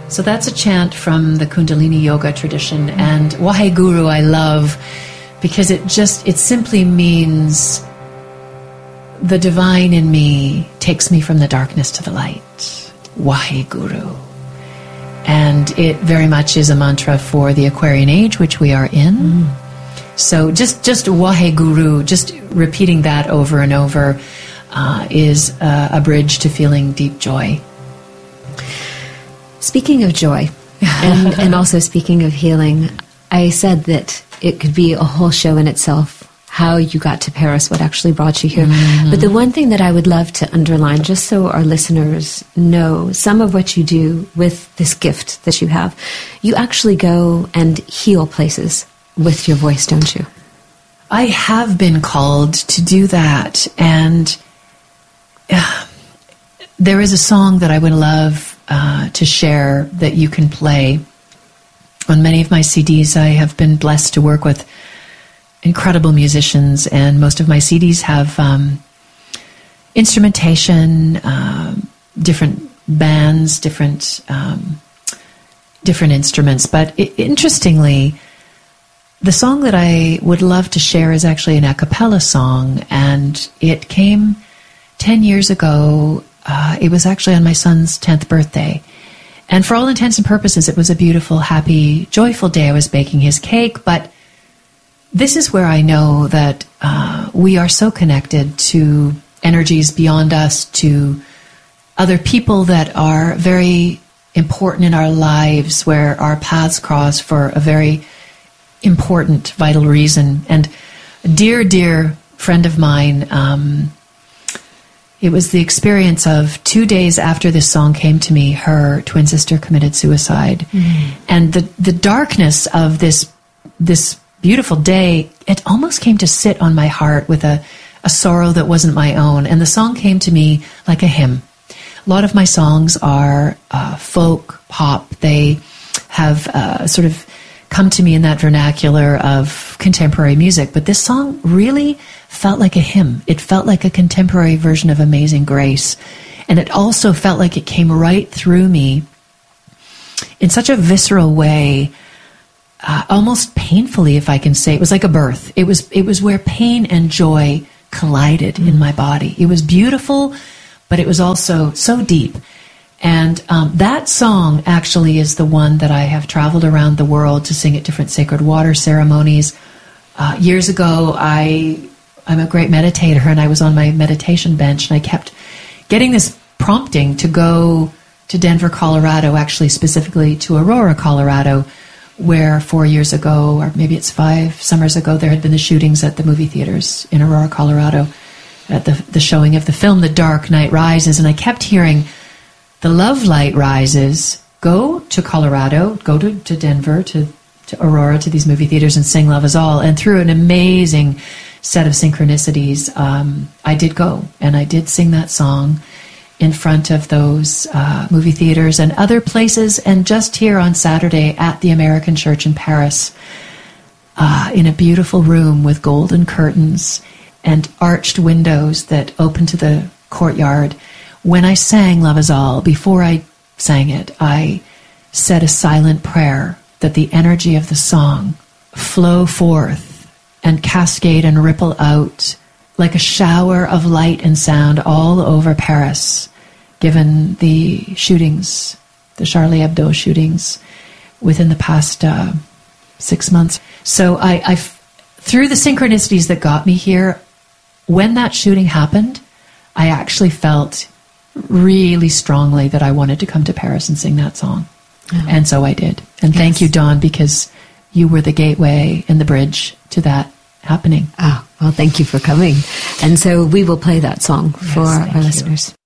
So that's a chant from the Kundalini Yoga tradition, and Waheguru I love because it simply means the divine in me takes me from the darkness to the light. Waheguru. And it very much is a mantra for the Aquarian age, which we are in. So just Waheguru, just repeating that over and over is a bridge to feeling deep joy. Speaking of joy, and also speaking of healing, I said that it could be a whole show in itself, how you got to Paris, what actually brought you here. Mm-hmm. But the one thing that I would love to underline, just so our listeners know some of what you do with this gift that you have, you actually go and heal places with your voice, don't you? I have been called to do that, and there is a song that I would love to share that you can play. On many of my CDs, I have been blessed to work with incredible musicians, and most of my CDs have instrumentation, different bands, different instruments. But interestingly, the song that I would love to share is actually an a cappella song, and it came 10 years ago. It was actually on my son's 10th birthday. And for all intents and purposes, it was a beautiful, happy, joyful day. I was baking his cake, but this is where I know that we are so connected to energies beyond us, to other people that are very important in our lives, where our paths cross for a very important, vital reason. And a dear, dear friend of mine, it was the experience of 2 days after this song came to me, her twin sister committed suicide. Mm-hmm. And the darkness of this beautiful day, it almost came to sit on my heart with a sorrow that wasn't my own. And the song came to me like a hymn. A lot of my songs are folk, pop. They have sort of come to me in that vernacular of contemporary music. But this song really felt like a hymn. It felt like a contemporary version of Amazing Grace. And it also felt like it came right through me in such a visceral way, almost painfully, if I can say. It was like a birth. It was where pain and joy collided in my body. It was beautiful, but it was also so deep. And that song actually is the one that I have traveled around the world to sing at different sacred water ceremonies. Years ago, I'm a great meditator, and I was on my meditation bench, and I kept getting this prompting to go to Denver, Colorado, actually specifically to Aurora, Colorado, where 4 years ago, or maybe it's 5 summers ago, there had been the shootings at the movie theaters in Aurora, Colorado, at the showing of the film The Dark Knight Rises. And I kept hearing, the love light rises, go to Colorado, go to Denver, to Aurora, to these movie theaters, and sing Love Is All. And through an amazing set of synchronicities, I did go, and I did sing that song in front of those movie theaters and other places, and just here on Saturday at the American Church in Paris, in a beautiful room with golden curtains and arched windows that open to the courtyard. When I sang Love Is All, before I sang it, I said a silent prayer that the energy of the song flow forth and cascade and ripple out like a shower of light and sound all over Paris, given the shootings, the Charlie Hebdo shootings within the past 6 months. So I through the synchronicities that got me here, when that shooting happened, I actually felt really strongly that I wanted to come to Paris and sing that song. Oh. And so I did. And thank you, Dawn, because you were the gateway and the bridge to that happening. Oh, well, thank you for coming. And so we will play that song for our listeners.